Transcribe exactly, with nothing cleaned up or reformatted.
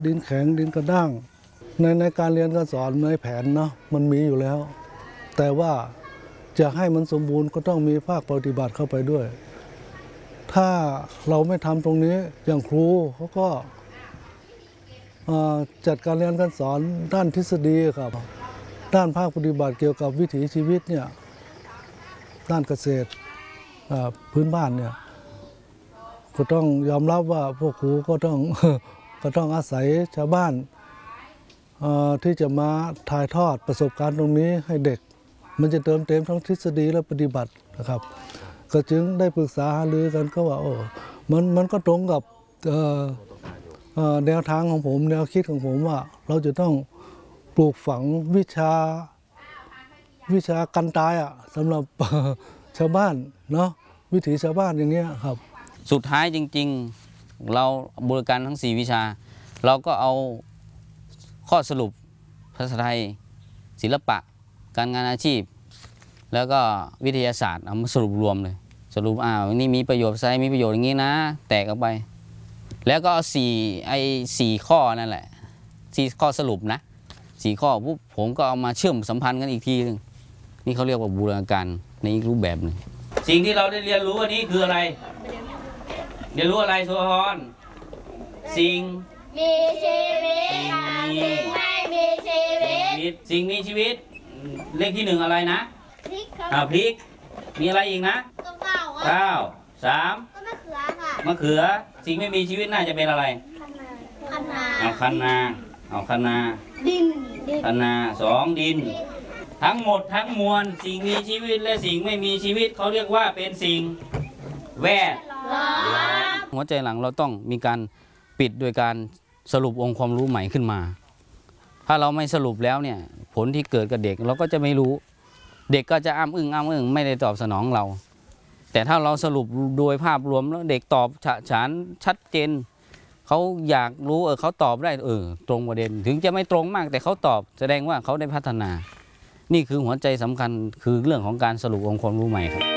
ดินแข็งดินกระด้างในในการเรียนการสอนในแผนเนาะมันมีอยู่แล้วแต่ว่าจะให้มันสมบูรณ์ก็ต้องมีภาคปฏิบัติเข้าไปด้วยถ้าเราไม่ทำตรงนี้อย่างครูเขาก็จัดการเรียนการสอนด้านทฤษฎีครับด้านภาคปฏิบัติเกี่ยวกับวิถีชีวิตเนี่ยด้านเกษตรพื้นบ้านเนี่ยก็ต้องยอมรับว่าพวกครูก็ต้องก็ต้องอาศัยชาวบ้านที่จะมาถ่ายทอดประสบการณ์ตรงนี้ให้เด็กมันจะเติมเต็มทั้งทฤษฎีและปฏิบัตินะครับก็จึงได้ปรึกษาหารือกันก็ว่าโอ้มันมันก็ตรงกับแนวทางของผมแนวคิดของผมว่าเราจะต้องปลูกฝังวิชาวิชากันตายอ่ะสำหรับชาวบ้านเนาะวิถีชาวบ้านอย่างเงี้ยครับสุดท้ายจริงๆเราบริการทั้งสี่วิชาเราก็เอาข้อสรุปภาษาไทยศิลปะการงานอาชีพแล้วก็วิทยาศาสตร์เอามาสรุปรวมเลยสรุปอ้าวนี่มีประโยชน์ไซมีประโยชน์อย่างนี้นะแตกออกไปแล้วก็เอาสี่ไอ้สี่ข้อนั่นแหละสี่ข้อสรุปนะสี่ข้อปุ๊บผมก็เอามาเชื่อมสัมพันธ์กันอีกทีนึงนี่เขาเรียกว่าบูรณาการในอีกรูปแบบหนึ่งสิ่งที่เราได้เรียนรู้วันนี้คืออะไรเรียนรู้อะไรสุภพรสิ่งมีชีวิตสิ่งไม่มีชีวิตสิ่งมีชีวิตเลขที่หนึ่งอะไรนะพริกครับอ่าพริกมีอะไรอีกนะข้าวข้าวสามมะเขือค่ะมะเขือสิ่งไม่มีชีวิตน่าจะเป็นอะไรคันนาเอาคันนาเอาคันนาดินคันนาสองดินทั้งหมดทั้งมวลสิ่งมีชีวิตและสิ่งไม่มีชีวิตเขาเรียกว่าเป็นสิ่งแวดล้อมหัวใจหลังเราต้องมีการปิดโดยการสรุปองค์ความรู้ใหม่ขึ้นมาถ้าเราไม่สรุปแล้วเนี่ยผลที่เกิดกับเด็กเราก็จะไม่รู้เด็กก็จะอ้ำอึ้งอ้ำอึ้งไม่ได้ตอบสนองเราแต่ถ้าเราสรุปโดยภาพรวมแล้วเด็กตอบฉะฉานชัดเจนเขาอยากรู้เออเขาตอบได้เออตรงประเด็นถึงจะไม่ตรงมากแต่เขาตอบแสดงว่าเขาได้พัฒนานี่คือหัวใจสำคัญคือเรื่องของการสรุปองค์ความรู้ใหม่ครับ